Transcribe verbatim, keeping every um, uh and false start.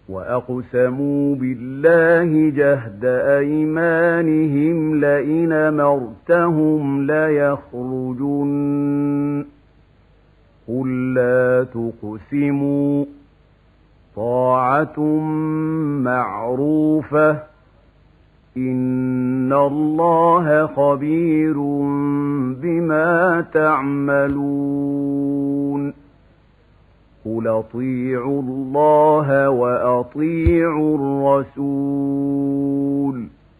وأقسموا بالله جهد أيمانهم لئن أمرتهم ليخرجن قل لا تقسموا طاعة معروفة إن الله خبير بما تعملون قل أطيعوا الله وأطيعوا الرسول